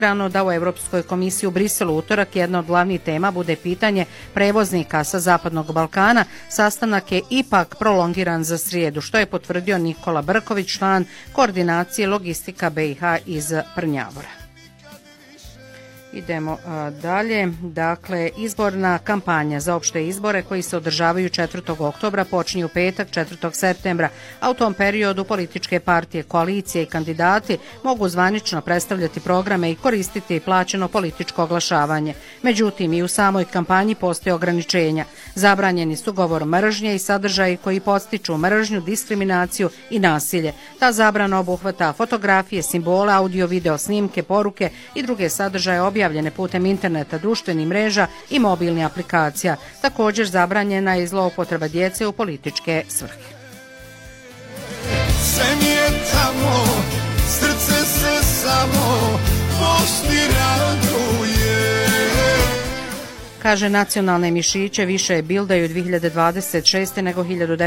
Rano da u Europskoj komisiji u Briselu utorak jedna od glavnih tema bude pitanje prevoznika sa Zapadnog Balkana. Sastanak je ipak prolongiran za srijedu, što je potvrdio Nikola Brković, član koordinacije logistika BiH iz Prnjavora. Idemo dalje. Dakle, izborna kampanja za opšte izbore koji se održavaju 4. oktobra počinje u petak 4. septembra, a u tom periodu političke partije, koalicije i kandidati mogu zvanično predstavljati programe i koristiti plaćeno političko oglašavanje. Međutim, i u samoj kampanji postoje ograničenja. Zabranjeni su govor mržnje i sadržaji koji podstiču mržnju, diskriminaciju i nasilje. Ta zabrana obuhvata fotografije, simbole, audio, video snimke, poruke i druge sadržaje objavljene putem interneta, društvenih mreža i mobilnih aplikacija. Također zabranjena je zloupotreba djece u političke svrhe. Sem je tamo, srce se samo pošti raduje. Kaže, nacionalne mišiće više bildaju 2026. nego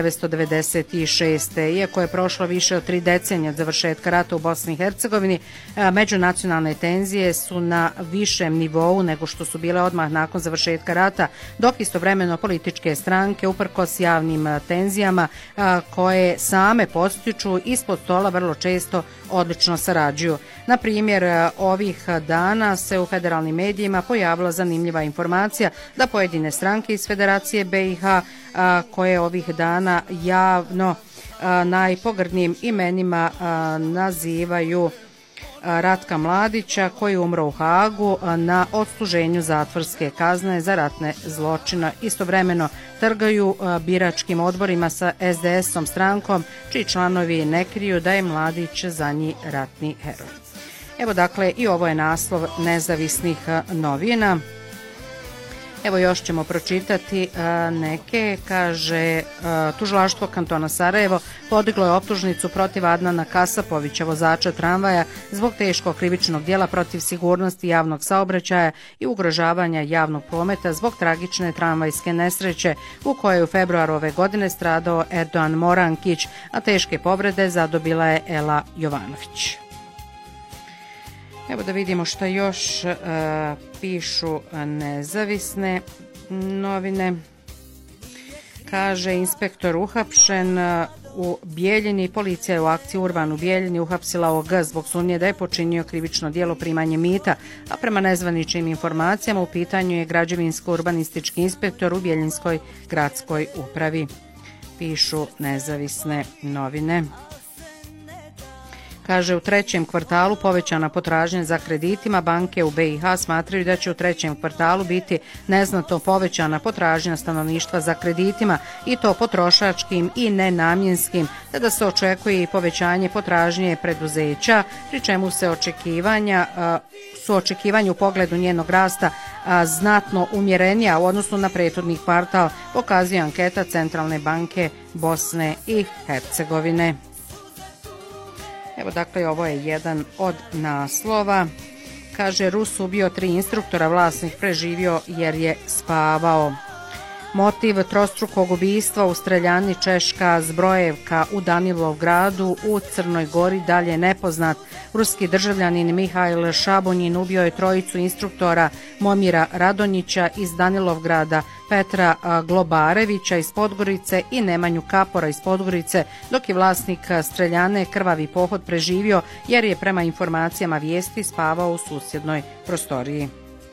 1996. Iako je prošlo više od 3 decenije od završetka rata u Bosni i Hercegovini, međunacionalne tenzije su na višem nivou nego što su bile odmah nakon završetka rata, dok istovremeno političke stranke uprkos javnim tenzijama koje same postiču ispod stola vrlo često odlično sarađuju. Na primjer, ovih dana se u federalnim medijima pojavila zanimljiva informacija da pojedine stranke iz Federacije BiH koje ovih dana javno najpogrdnijim imenima nazivaju Ratka Mladića, koji umro u Hagu na odsluženju zatvorske kazne za ratne zločine. Istovremeno trgaju biračkim odborima sa SDS-om, strankom čiji članovi ne kriju da je Mladić za njih ratni heroj. Evo, dakle, i ovo je naslov nezavisnih novina. Evo, još ćemo pročitati neke. Kaže, tužilaštvo kantona Sarajevo podiglo je optužnicu protiv Adnana Kasapovića, vozača tramvaja, zbog teškog krivičnog djela protiv sigurnosti javnog saobraćaja i ugrožavanja javnog prometa zbog tragične tramvajske nesreće u kojoj je u februaru ove godine stradao Erdoğan Morankić, a teške povrede zadobila je Ela Jovanović. Evo da vidimo što još pišu nezavisne novine. Kaže, inspektor uhapšen u Bijeljini. Policija je u akciji Urban u Bijeljini uhapsila OG zbog sumnje da je počinio krivično djelo primanje mita, a prema nezvaničnim informacijama u pitanju je građevinsko-urbanistički inspektor u Bijeljinskoj gradskoj upravi. Pišu nezavisne novine. Kaže, u trećem kvartalu povećana potražnja za kreditima. Banke u BiH smatraju da će u trećem kvartalu biti neznatno povećana potražnja stanovništva za kreditima, i to potrošačkim i nenamjenskim, te da se očekuje i povećanje potražnje preduzeća, pri čemu se očekivanja u pogledu njenog rasta znatno umjerenija u odnosu na prethodni kvartal, pokazuje anketa Centralne banke Bosne i Hercegovine. Evo, dakle, ovo je jedan od naslova. Kaže, Rus ubio 3 instruktora, vlasnik preživio jer je spavao. Motiv trostrukog ubijstva u streljani Češka Zbrojevka u Danilowgradu u Crnoj Gori dalje nepoznat. Ruski državljanin Mihajl Šabunjin ubio je 3 instruktora, Momira Radonjića iz Danilowgrada, Petra Globarevića iz Podgorice i Nemanju Kapora iz Podgorice, dok je vlasnik streljane Krvavi pohod preživio jer je prema informacijama vijesti spavao u susjednoj prostoriji.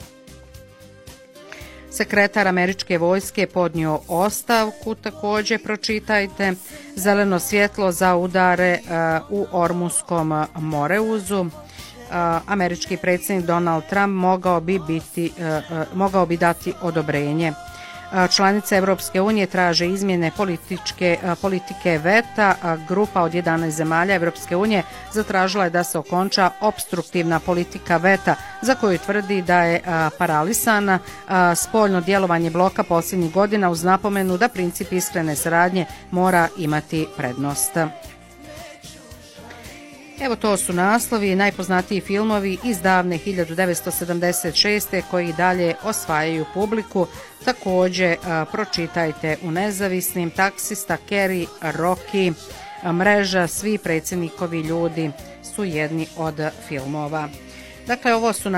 Sekretar američke vojske podnio ostavku, također pročitajte. Zeleno svjetlo za udare u Ormunskom Moreuzu. Američki predsjednik Donald Trump mogao bi dati odobrenje. Članice Evropske unije traže izmjene politike veta. Grupa od 11 zemalja Evropske unije zatražila je da se okonča opstruktivna politika veta, za koju tvrdi da je paralisana. Spoljno djelovanje bloka posljednjih godina uz napomenu da princip iskrene saradnje mora imati prednost. Evo, to su naslovi, najpoznatiji filmovi iz davne 1976. koji dalje osvajaju publiku. Također pročitajte u nezavisnim: Taksista, Kerry, Rocky, Mreža, Svi predsjednikovi ljudi su jedni od filmova. Dakle, ovo su